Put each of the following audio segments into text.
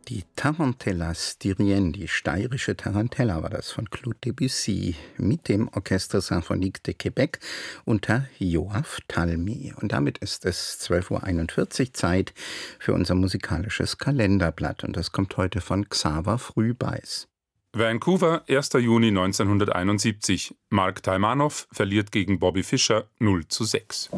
Die Tarantella Styrienne, die steirische Tarantella war das von Claude Debussy mit dem Orchestre Symphonique de Québec unter Yoav Talmi. Und damit ist es 12:41 Uhr Zeit für unser musikalisches Kalenderblatt. Und das kommt heute von Xaver Frühbeis. Vancouver, 1. Juni 1971. Mark Taimanov verliert gegen Bobby Fischer 0:6.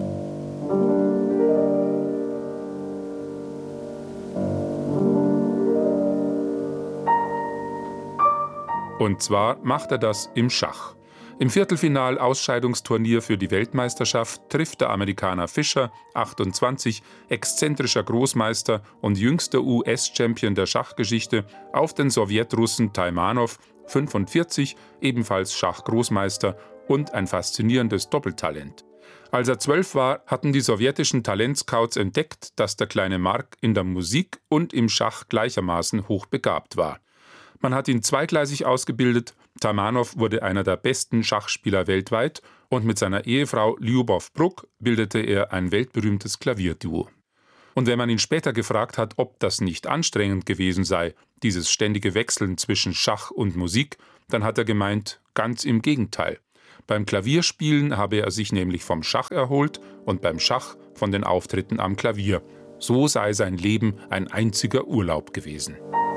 Und zwar macht er das im Schach. Im Viertelfinal-Ausscheidungsturnier für die Weltmeisterschaft trifft der Amerikaner Fischer, 28, exzentrischer Großmeister und jüngster US-Champion der Schachgeschichte, auf den Sowjetrussen Taimanov, 45, ebenfalls Schachgroßmeister und ein faszinierendes Doppeltalent. Als er 12 war, hatten die sowjetischen Talentscouts entdeckt, dass der kleine Mark in der Musik und im Schach gleichermaßen hochbegabt war. Man hat ihn zweigleisig ausgebildet. Taimanov wurde einer der besten Schachspieler weltweit und mit seiner Ehefrau Lyubov Bruk bildete er ein weltberühmtes Klavierduo. Und wenn man ihn später gefragt hat, ob das nicht anstrengend gewesen sei, dieses ständige Wechseln zwischen Schach und Musik, dann hat er gemeint, ganz im Gegenteil. Beim Klavierspielen habe er sich nämlich vom Schach erholt und beim Schach von den Auftritten am Klavier. So sei sein Leben ein einziger Urlaub gewesen.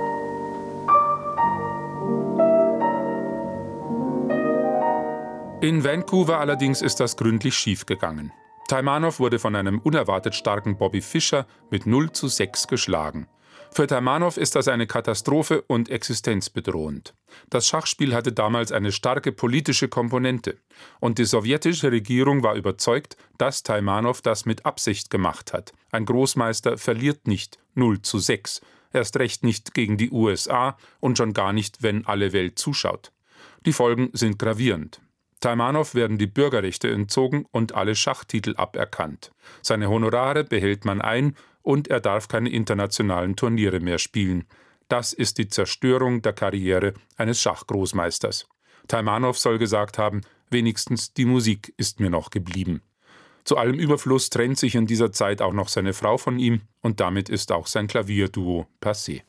In Vancouver allerdings ist das gründlich schiefgegangen. Taimanov wurde von einem unerwartet starken Bobby Fischer mit 0:6 geschlagen. Für Taimanov ist das eine Katastrophe und existenzbedrohend. Das Schachspiel hatte damals eine starke politische Komponente. Und die sowjetische Regierung war überzeugt, dass Taimanov das mit Absicht gemacht hat. Ein Großmeister verliert nicht 0:6. Erst recht nicht gegen die USA und schon gar nicht, wenn alle Welt zuschaut. Die Folgen sind gravierend. Taimanov werden die Bürgerrechte entzogen und alle Schachtitel aberkannt. Seine Honorare behält man ein und er darf keine internationalen Turniere mehr spielen. Das ist die Zerstörung der Karriere eines Schachgroßmeisters. Taimanov soll gesagt haben, wenigstens die Musik ist mir noch geblieben. Zu allem Überfluss trennt sich in dieser Zeit auch noch seine Frau von ihm und damit ist auch sein Klavierduo passé.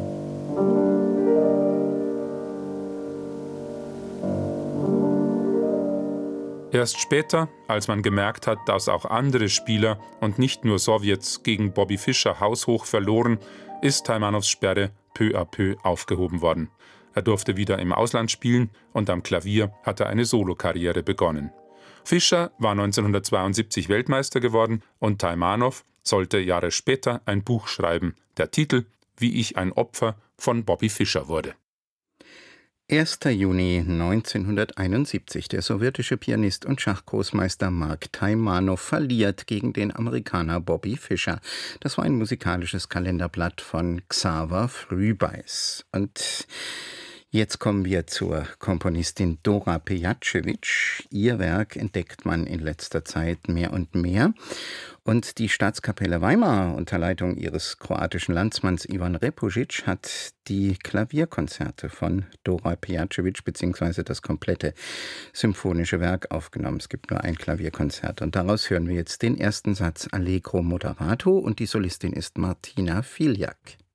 Erst später, als man gemerkt hat, dass auch andere Spieler und nicht nur Sowjets gegen Bobby Fischer haushoch verloren, ist Taimanovs Sperre peu à peu aufgehoben worden. Er durfte wieder im Ausland spielen und am Klavier hat er eine Solokarriere begonnen. Fischer war 1972 Weltmeister geworden und Taimanov sollte Jahre später ein Buch schreiben. Der Titel »Wie ich ein Opfer von Bobby Fischer wurde«. 1. Juni 1971. Der sowjetische Pianist und Schachgroßmeister Mark Taimanov verliert gegen den Amerikaner Bobby Fischer. Das war ein musikalisches Kalenderblatt von Xaver Frühbeis. Und jetzt kommen wir zur Komponistin Dora Pejacevic. Ihr Werk entdeckt man in letzter Zeit mehr und mehr. Und die Staatskapelle Weimar unter Leitung ihres kroatischen Landsmanns Ivan Repujic hat die Klavierkonzerte von Dora Pejacevic bzw. das komplette symphonische Werk aufgenommen. Es gibt nur ein Klavierkonzert und daraus hören wir jetzt den ersten Satz Allegro Moderato und die Solistin ist Martina Filjak.